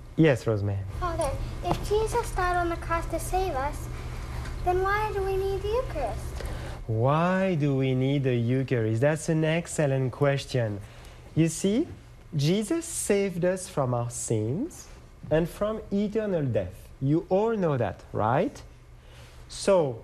Yes, Rosemary. Father, if Jesus died on the cross to save us, then why do we need the Eucharist? Why do we need the Eucharist? That's an excellent question. You see, Jesus saved us from our sins and from eternal death. You all know that, right? So,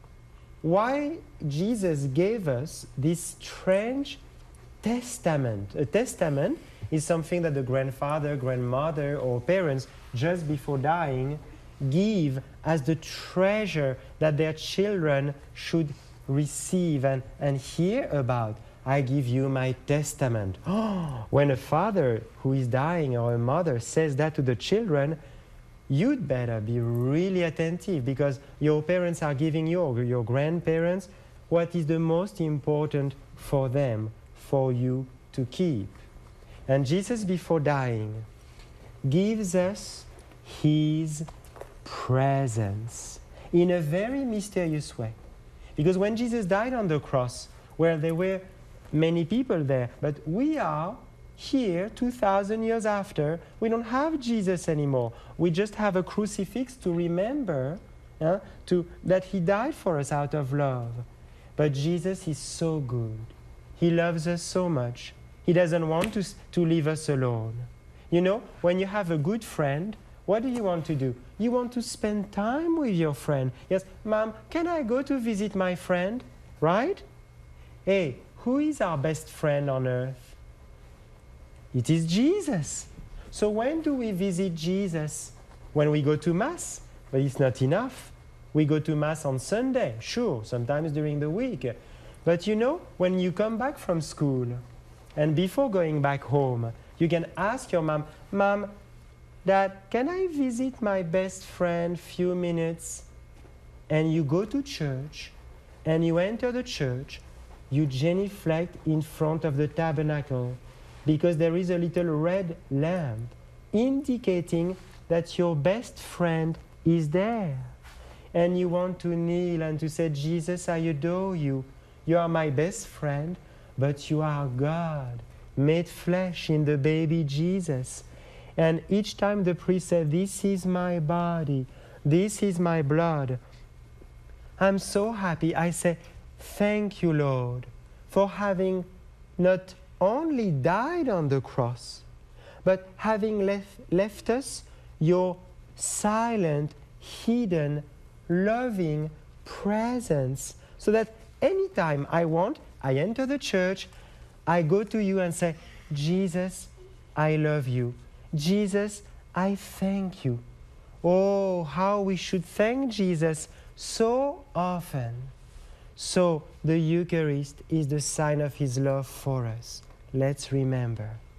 why Jesus gave us this strange testament? A testament is something that the grandfather, grandmother, or parents, just before dying, give as the treasure that their children should receive and hear about. I give you my testament. When a father who is dying or a mother says that to the children, you'd better be really attentive, because your parents are giving you, or your grandparents, what is the most important for them, for you to keep. And Jesus, before dying, gives us his presence in a very mysterious way. Because when Jesus died on the cross, where there were many people there, but we are here 2,000 years after, we don't have Jesus anymore. We just have a crucifix to remember that he died for us out of love. But Jesus is so good. He loves us so much. He doesn't want to leave us alone. You know, when you have a good friend, what do you want to do? You want to spend time with your friend. Yes, Mom, can I go to visit my friend? Right? Hey, who is our best friend on earth? It is Jesus. So when do we visit Jesus? When we go to Mass. But it's not enough. We go to Mass on Sunday, sure, sometimes during the week. But you know, when you come back from school, and before going back home, you can ask your mom, Mom, Dad, can I visit my best friend few minutes? And you go to church, and you enter the church, you genuflect in front of the tabernacle, because there is a little red lamp indicating that your best friend is there. And you want to kneel and to say, Jesus, I adore you. You are my best friend, but you are God, made flesh in the baby Jesus. And each time the priest said, this is my body, this is my blood, I'm so happy. I say, thank you, Lord, for having not only died on the cross, but having left us your silent, hidden, loving presence, so that anytime I want, I enter the church, I go to you and say, Jesus, I love you. Jesus, I thank you. Oh, how we should thank Jesus so often. So the Eucharist is the sign of his love for us. Let's remember.